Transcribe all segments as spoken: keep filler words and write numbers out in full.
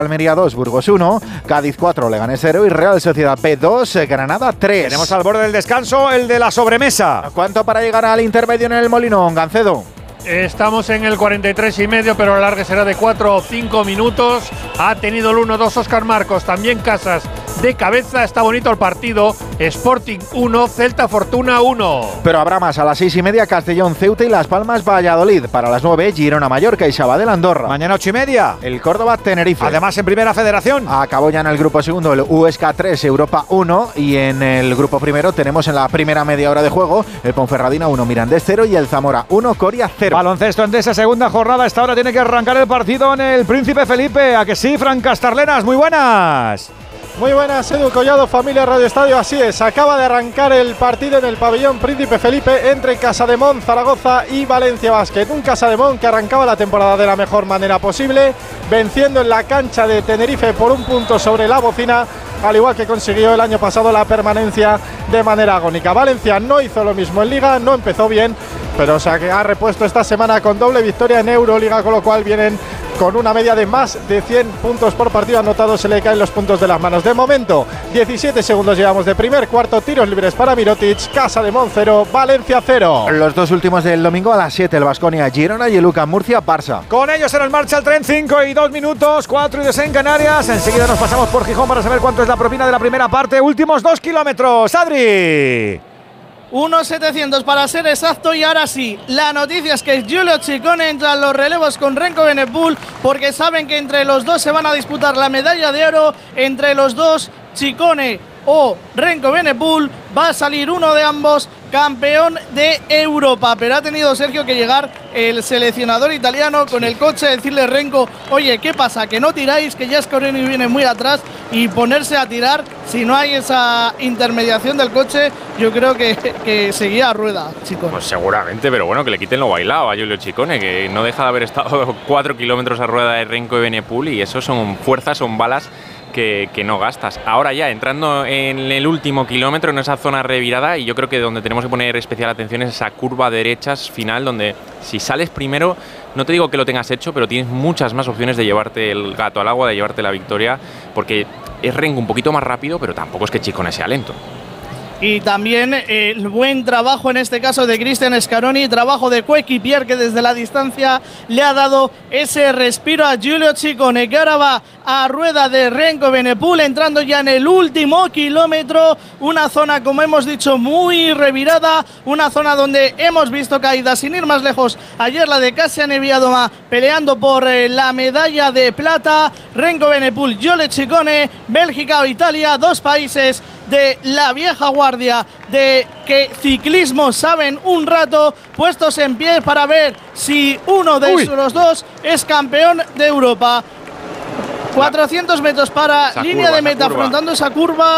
Almería dos, Burgos uno, Cádiz cuatro, Leganés cero y Real Sociedad B dos, Granada tres. Tenemos al borde del descanso el de la sobremesa. ¿Cuánto para llegar al intermedio en el Molinón, Gancedo? Estamos en el cuarenta y tres y medio, pero el alargue será de cuatro o cinco minutos. Ha tenido el uno dos Óscar Marcos, también Casas de cabeza. Está bonito el partido. Sporting uno, Celta Fortuna uno. Pero habrá más. A las seis y media, Castellón, Ceuta y Las Palmas, Valladolid. Para las nueve, Girona, Mallorca y Sabadell, Andorra. Mañana ocho y media, el Córdoba, Tenerife. Además, en Primera Federación. Acabó ya en el grupo segundo el Huesca tres, Europa uno. Y en el grupo primero tenemos en la primera media hora de juego el Ponferradina uno, Mirandés cero y el Zamora uno, Coria cero. Baloncesto en esa segunda jornada. Esta hora tiene que arrancar el partido en el Príncipe Felipe. ¿A que sí, Fran Castarlenas? Muy buenas. Muy buenas, Edu Collado, familia Radio Estadio. Así es, acaba de arrancar el partido en el pabellón Príncipe Felipe entre Casademont, Zaragoza y Valencia Basket. Un Casademont que arrancaba la temporada de la mejor manera posible, venciendo en la cancha de Tenerife por un punto sobre la bocina, al igual que consiguió el año pasado la permanencia de manera agónica. Valencia no hizo lo mismo en Liga, no empezó bien, pero o sea, que ha repuesto esta semana con doble victoria en Euroliga, con lo cual vienen con una media de más de cien puntos por partido anotados. Se le caen los puntos de las manos. De momento, diecisiete segundos llevamos de primer cuarto. Tiros libres para Mirotic. Casademont cero, Valencia cero. Los dos últimos del domingo a las siete, el Baskonia Girona y el U C A M Murcia Barça. Con ellos en el marcha el tren, cinco y dos minutos, cuatro y dos en Canarias. Enseguida nos pasamos por Gijón para saber cuánto es la propina de la primera parte. Últimos dos kilómetros. Adri. uno setecientos para ser exacto. Y ahora sí, la noticia es que Giulio Ciccone entra en los relevos con Renko Benepul, porque saben que entre los dos se van a disputar la medalla de oro. Entre los dos, Ciccone o Renko Benepul, va a salir uno de ambos campeón de Europa. Pero ha tenido, Sergio, que llegar el seleccionador italiano con el coche, decirle a Renko: oye, ¿qué pasa? Que no tiráis, que ya Scoreni viene muy atrás, y ponerse a tirar. Si no hay esa intermediación del coche, yo creo que, que seguía a rueda, Ciccone. Pues seguramente, pero bueno, que le quiten lo bailado a Giulio Ciccone, que no deja de haber estado cuatro kilómetros a rueda de Renko y Benepul, y eso son fuerzas, son balas Que, que no gastas. Ahora ya entrando en el último kilómetro, en esa zona revirada, y yo creo que donde tenemos que poner especial atención es esa curva derechas final, donde si sales primero, no te digo que lo tengas hecho, pero tienes muchas más opciones de llevarte el gato al agua, de llevarte la victoria, porque es Renko un poquito más rápido, pero tampoco es que Ciccone sea lento. Y también eh, el buen trabajo en este caso de Cristian Scaroni, trabajo de coequipier, que desde la distancia le ha dado ese respiro a Giulio Ciccone, que ahora va a rueda de Renko Benepul, entrando ya en el último kilómetro. Una zona, como hemos dicho, muy revirada, una zona donde hemos visto caídas, sin ir más lejos. Ayer la de Kasia Neviadoma peleando por eh, la medalla de plata. Renko Benepul, Giulio Ciccone, Bélgica o Italia, dos países de la vieja guardia, de que ciclismo saben un rato, puestos en pie para ver si uno de Uy. los dos es campeón de Europa. cuatrocientos metros para esa línea curva, de meta, afrontando esa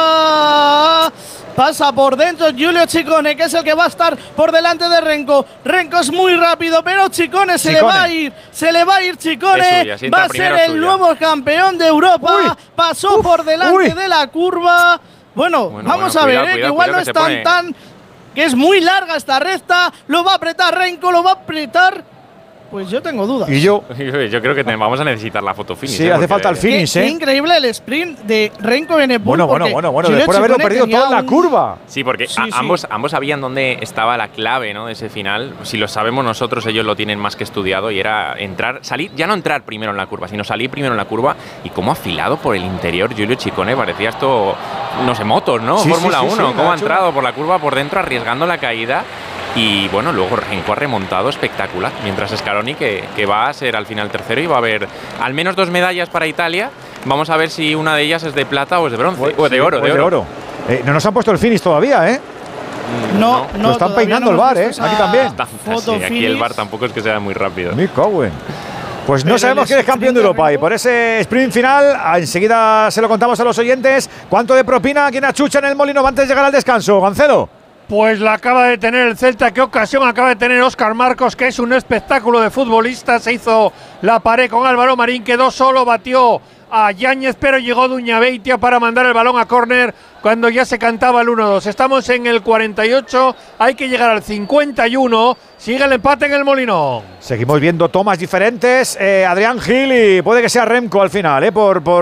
curva. Pasa por dentro Giulio Ciccone, que es el que va a estar por delante de Renko. Renko es muy rápido, pero Ciccone se Ciccone. le va a ir. Se le va a ir Ciccone. Va a ser el suya. nuevo campeón de Europa. Uy. Pasó Uf. por delante Uy. de la curva. Bueno, bueno vamos bueno, a cuidado, ver, eh, cuidado, que igual cuidado, no es tan pone... tan... que es muy larga esta recta. Lo va a apretar Renko, lo va a apretar. Pues yo tengo dudas. Y yo, yo creo que vamos a necesitar la foto finish. Sí, ¿eh? hace falta el finish, qué, ¿eh? Qué increíble el sprint de Renko Benepul. Bueno, bueno, bueno, bueno. Después de haberlo perdido toda la curva. Sí, porque sí, a, sí. Ambos, ambos sabían dónde estaba la clave, ¿no? De ese final. Si lo sabemos nosotros, ellos lo tienen más que estudiado. Y era entrar, salir, ya no entrar primero en la curva, sino salir primero en la curva. Y cómo afilado por el interior Giulio Ciccone. Parecía esto, no sé, motos, ¿no? Sí, Fórmula sí, sí, uno. sí, cómo ha entrado por la curva por dentro, arriesgando la caída. Y bueno, luego Renko ha remontado espectacular, mientras Scaroni, que, que va a ser al final tercero, y va a haber al menos dos medallas para Italia. Vamos a ver si una de ellas es de plata o es de bronce, o, o de sí, oro. O de oro. oro. oro. Eh, no nos han puesto el finish todavía, ¿eh? No, no. Lo están peinando no el bar, ¿eh? Aquí también. Está, sí, aquí el bar tampoco es que sea muy rápido. Mi Cowen. Pues no Pero sabemos quién es campeón de Europa, y por ese sprint final enseguida se lo contamos a los oyentes. ¿Cuánto de propina quien achucha en el Molino antes de llegar al descanso, Gancedo? Pues la acaba de tener el Celta. Qué ocasión acaba de tener Óscar Marcos, que es un espectáculo de futbolista. Se hizo la pared con Álvaro Marín, quedó solo, batió a Yáñez, pero llegó Duñabeitia para mandar el balón a córner cuando ya se cantaba el uno dos. Estamos en el cuarenta y ocho, hay que llegar al cincuenta y uno. Sigue el empate en el Molinón. Seguimos viendo tomas diferentes. Eh, Adrián Gil y puede que sea Remco al final, eh, por, por